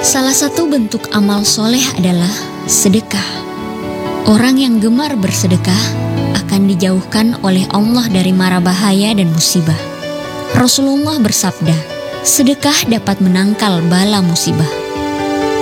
Salah satu bentuk amal soleh adalah sedekah. Orang yang gemar bersedekah akan dijauhkan oleh Allah dari mara bahaya dan musibah. Rasulullah bersabda, sedekah dapat menangkal bala musibah.